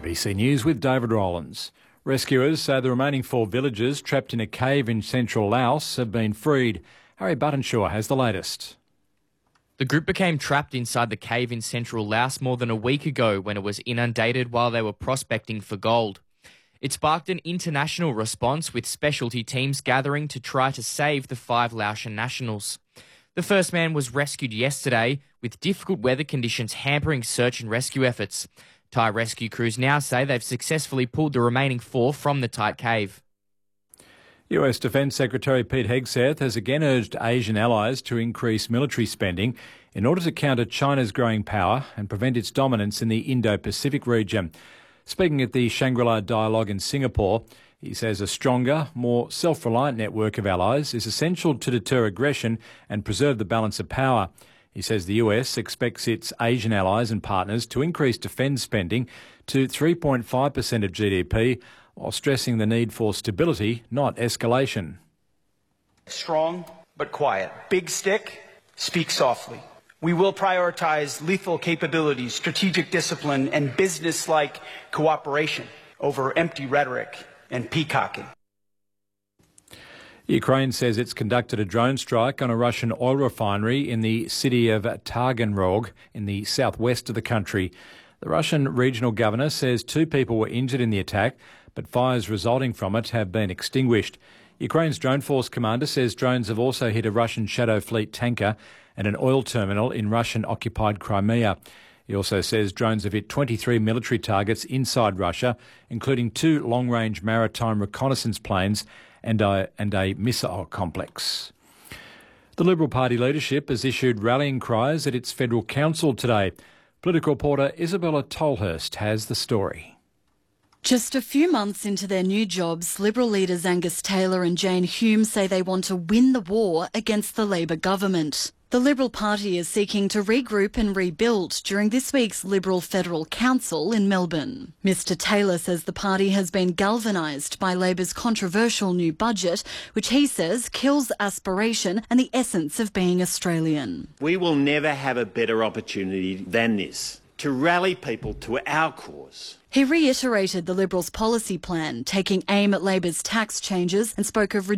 ABC News with David Rowlands. Rescuers say the remaining 4 villagers trapped in a cave in central Laos have been freed. Harry Buttonshaw has the latest. The group became trapped inside the cave in central Laos more than a week ago when it was inundated while they were prospecting for gold. It sparked an international response with specialty teams gathering to try to save the 5 Laotian nationals. The first man was rescued yesterday, with difficult weather conditions hampering search and rescue efforts. Thai rescue crews now say they've successfully pulled the remaining 4 from the tight cave. US Defence Secretary Pete Hegseth has again urged Asian allies to increase military spending in order to counter China's growing power and prevent its dominance in the Indo-Pacific region. Speaking at the Shangri-La Dialogue in Singapore, he says a stronger, more self-reliant network of allies is essential to deter aggression and preserve the balance of power. He says the US expects its Asian allies and partners to increase defence spending to 3.5% of GDP, while stressing the need for stability, not escalation. Strong but quiet. Big stick, speak softly. We will prioritise lethal capabilities, strategic discipline and business-like cooperation over empty rhetoric and peacocking. Ukraine says it's conducted a drone strike on a Russian oil refinery in the city of Taganrog in the southwest of the country. The Russian regional governor says 2 people were injured in the attack, but fires resulting from it have been extinguished. Ukraine's Drone Force commander says drones have also hit a Russian Shadow Fleet tanker and an oil terminal in Russian-occupied Crimea. He also says drones have hit 23 military targets inside Russia, including 2 long-range maritime reconnaissance planes and a missile complex. The Liberal Party leadership has issued rallying cries at its federal council today. Political reporter Isabella Tolhurst has the story. Just a few months into their new jobs, Liberal leaders Angus Taylor and Jane Hume say they want to win the war against the Labor government. The Liberal Party is seeking to regroup and rebuild during this week's Liberal Federal Council in Melbourne. Mr Taylor says the party has been galvanised by Labor's controversial new budget, which he says kills aspiration and the essence of being Australian. We will never have a better opportunity than this to rally people to our cause. He reiterated the Liberals' policy plan, taking aim at Labor's tax changes, and spoke of